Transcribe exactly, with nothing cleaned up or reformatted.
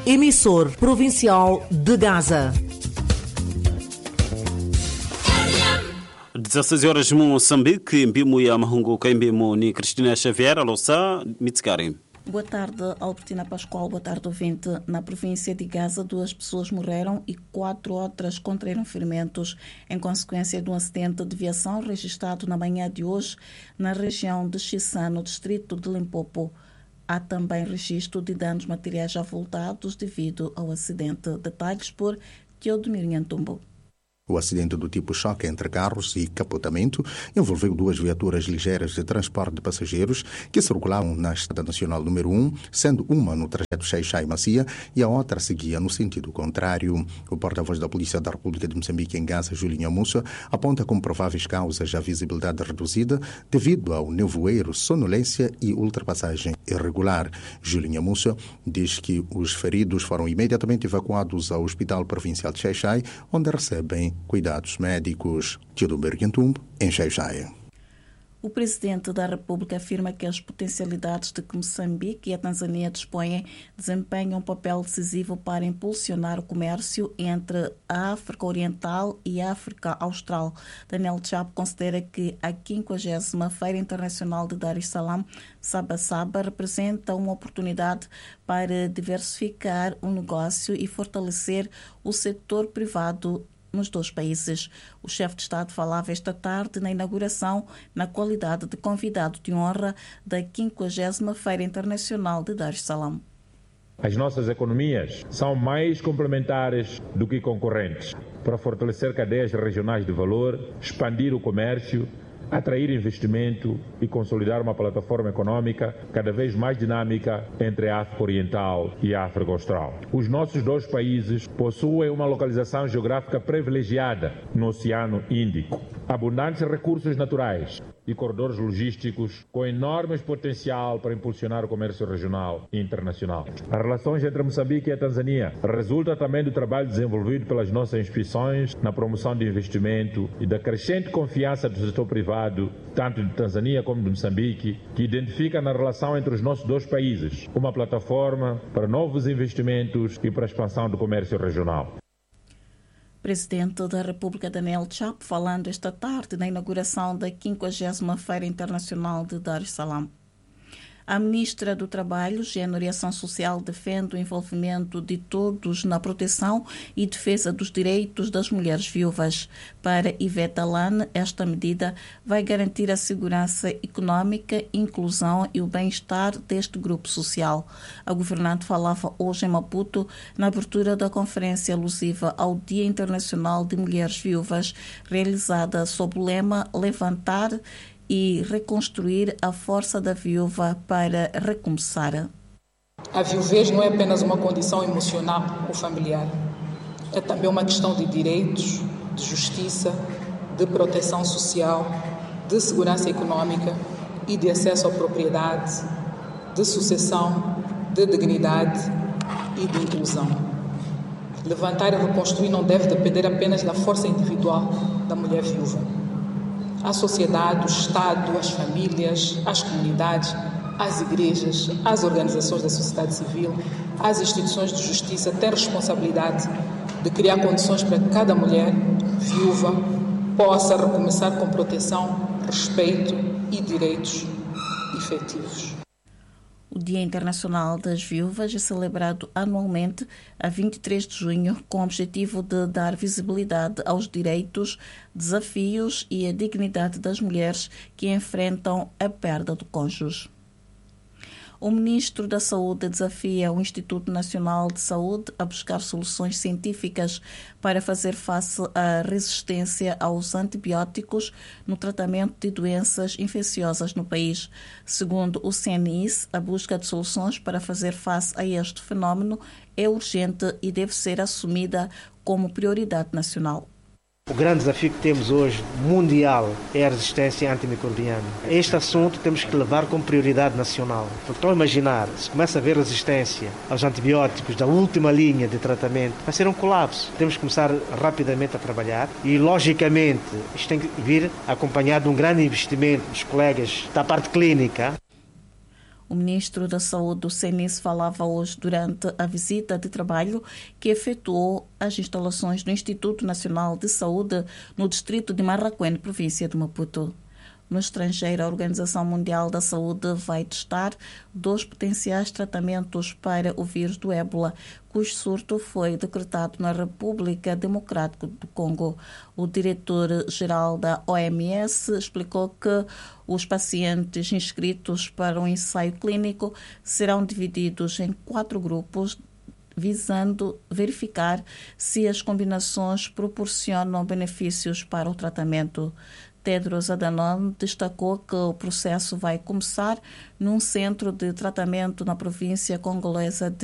emissor provincial de Gaza. dezasseis horas Moçambique, Mbimo e Mahunguka, Mbimo ni Cristina Xavier, Alossa, Mitskari. Boa tarde, Albertina Pascoal. Boa tarde, ouvinte. Na província de Gaza, duas pessoas morreram e quatro outras contraíram ferimentos em consequência de um acidente de viação registrado na manhã de hoje na região de Xissan, no distrito de Limpopo. Há também registro de danos materiais avultados devido ao acidente. Detalhes por Teodomir Nhantumbo. O acidente do tipo choque entre carros e capotamento envolveu duas viaturas ligeiras de transporte de passageiros que circulavam na Estrada Nacional número um, sendo uma no trajeto Xai-Xai-Macia e a outra seguia no sentido contrário. O porta-voz da Polícia da República de Moçambique em Gaza, Julinho Musso, aponta como prováveis causas a visibilidade reduzida devido ao nevoeiro, sonolência e ultrapassagem irregular. Julinho Musso diz que os feridos foram imediatamente evacuados ao Hospital Provincial de Xai-Xai, onde recebem cuidados médicos. Teodomir Nhantumbo, em Xai-Xai. O presidente da República afirma que as potencialidades de que Moçambique e a Tanzânia dispõem desempenham um papel decisivo para impulsionar o comércio entre a África Oriental e a África Austral. Daniel Chapo considera que a quinquagésima Feira Internacional de Dar es Salaam Saba-Saba representa uma oportunidade para diversificar o negócio e fortalecer o setor privado nos dois países. O chefe de Estado falava esta tarde na inauguração na qualidade de convidado de honra da quinquagésima Feira Internacional de Dar es Salaam. As nossas economias são mais complementares do que concorrentes para fortalecer cadeias regionais de valor, expandir o comércio, atrair investimento e consolidar uma plataforma econômica cada vez mais dinâmica entre a África Oriental e a África Austral. Os nossos dois países possuem uma localização geográfica privilegiada no Oceano Índico, abundantes recursos naturais e corredores logísticos com enorme potencial para impulsionar o comércio regional e internacional. As relações entre Moçambique e a Tanzânia resultam também do trabalho desenvolvido pelas nossas instituições na promoção de investimento e da crescente confiança do setor privado, tanto de Tanzânia como de Moçambique, que identifica na relação entre os nossos dois países uma plataforma para novos investimentos e para a expansão do comércio regional. Presidente da República Daniel Chapo falando esta tarde na inauguração da quinquagésima Feira Internacional de Dar es Salaam. A ministra do Trabalho, Gênero e Ação Social defende o envolvimento de todos na proteção e defesa dos direitos das mulheres viúvas. Para Ivete Alane, esta medida vai garantir a segurança económica, inclusão e o bem-estar deste grupo social. A governante falava hoje em Maputo na abertura da conferência alusiva ao Dia Internacional de Mulheres Viúvas, realizada sob o lema Levantar e reconstruir a força da viúva para recomeçar. A viuvez não é apenas uma condição emocional ou familiar. É também uma questão de direitos, de justiça, de proteção social, de segurança econômica e de acesso à propriedade, de sucessão, de dignidade e de inclusão. Levantar e reconstruir não deve depender apenas da força individual da mulher viúva. A sociedade, o Estado, as famílias, as comunidades, as igrejas, as organizações da sociedade civil, as instituições de justiça têm responsabilidade de criar condições para que cada mulher viúva possa recomeçar com proteção, respeito e direitos efetivos. O Dia Internacional das Viúvas é celebrado anualmente a vinte e três de junho com o objetivo de dar visibilidade aos direitos, desafios e a dignidade das mulheres que enfrentam a perda do cônjuge. O Ministro da Saúde desafia o Instituto Nacional de Saúde a buscar soluções científicas para fazer face à resistência aos antibióticos no tratamento de doenças infecciosas no país. Segundo o C N I S, a busca de soluções para fazer face a este fenómeno é urgente e deve ser assumida como prioridade nacional. O grande desafio que temos hoje, mundial, é a resistência antimicrobiana. Este assunto temos que levar como prioridade nacional. Porque estão a imaginar, se começa a haver resistência aos antibióticos da última linha de tratamento, vai ser um colapso. Temos que começar rapidamente a trabalhar e, logicamente, isto tem que vir acompanhado de um grande investimento dos colegas da parte clínica. O ministro da Saúde do C N I S falava hoje durante a visita de trabalho que efetuou às instalações do Instituto Nacional de Saúde no distrito de Marraquém, província de Maputo. No estrangeiro, a Organização Mundial da Saúde vai testar dois potenciais tratamentos para o vírus do ébola, cujo surto foi decretado na República Democrática do Congo. O diretor-geral da O M S explicou que os pacientes inscritos para o ensaio clínico serão divididos em quatro grupos, visando verificar se as combinações proporcionam benefícios para o tratamento. Tedros Adhanom destacou que o processo vai começar num centro de tratamento na província congolesa de